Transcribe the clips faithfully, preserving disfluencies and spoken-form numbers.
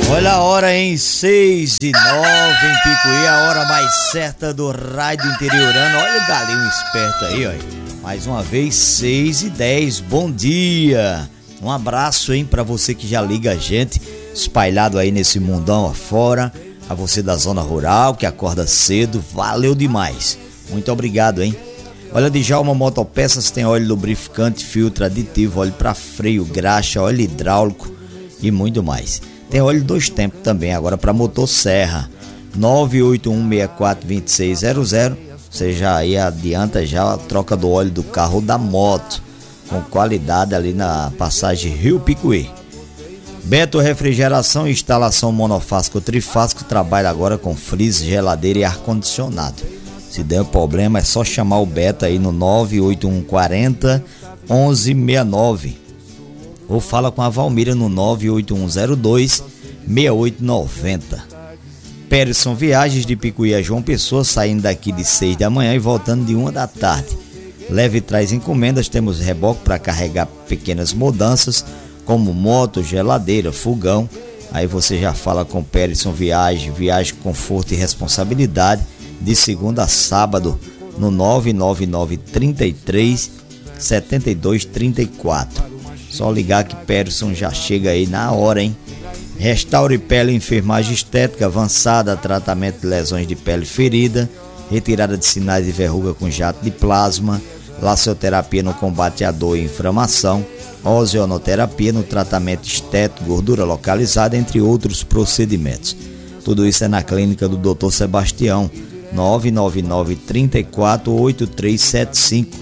Olha a hora em seis e nove em Picuí, a hora mais certa do rádio interiorano. Olha o galinho esperto aí, ó. Mais uma vez, seis e dez, bom dia. Um abraço, hein, pra você que já liga a gente, espalhado aí nesse mundão afora. A você da zona rural, que acorda cedo, valeu demais. Muito obrigado, hein. Olha, Djalma Motopeças tem óleo lubrificante, filtro aditivo, óleo para freio, graxa, óleo hidráulico e muito mais. Tem óleo dois tempos também, agora para motosserra. nove oito um, seis quatro, dois seis zero zero. Você já aí adianta já a troca do óleo do carro ou da moto, com qualidade ali na passagem Rio Picuí. Beto Refrigeração e Instalação Monofásico Trifásico trabalha agora com freezer, geladeira e ar-condicionado. Se der problema é só chamar o Beto aí no nove oito um, quatro zero, onze sessenta e nove. Ou fala com a Valmira no nove oito um zero dois, seis oito nove zero. Pearson Viagens de Picuí a João Pessoa, saindo daqui de seis da manhã e voltando de uma da tarde. Leve e traz encomendas, temos reboque para carregar pequenas mudanças, como moto, geladeira, fogão. Aí você já fala com Pearson Viagens, viagem, conforto e responsabilidade, de segunda a sábado, no nove nove nove, trinta e três, setenta e dois, trinta e quatro. Só ligar que Pearson já chega aí na hora, hein? Restaure Pele, enfermagem estética avançada, tratamento de lesões de pele ferida, retirada de sinais de verruga com jato de plasma, laceoterapia no combate à dor e inflamação, ozonoterapia no tratamento estético, gordura localizada, entre outros procedimentos. Tudo isso é na clínica do doutor Sebastião, nove nove nove, trinta e quatro, oito três sete cinco.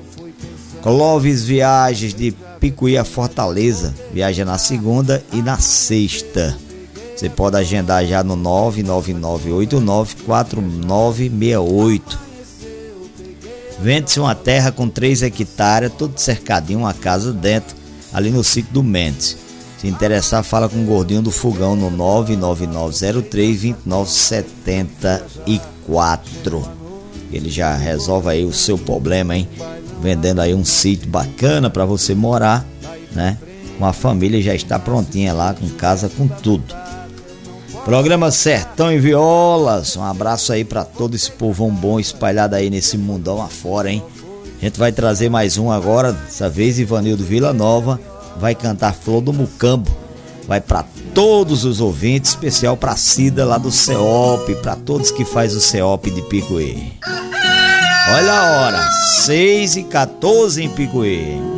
Clóvis Viagens de Picuí a Fortaleza, viaja na segunda e na sexta. Você pode agendar já no nove nove nove, oito nove, quatro nove seis oito. Vende-se uma terra com três hectares, todo cercadinho, uma casa dentro, ali no sítio do Mendes. Se interessar, fala com o gordinho do fogão no nove nove nove zero três, dois nove sete quatro. Ele já resolve aí o seu problema, hein? Vendendo aí um sítio bacana para você morar, né? Uma família já está prontinha lá, com casa, com tudo. Programa Sertão e Violas. Um abraço aí para todo esse povão bom espalhado aí nesse mundão afora, hein? A gente vai trazer mais um agora, dessa vez Ivanildo Vila Nova vai cantar Flor do Mucambo. Vai para todos os ouvintes, especial para Cida lá do C E O P, para todos que faz o C E O P de Picuí. Olha a hora, seis e quatorze em Picuí.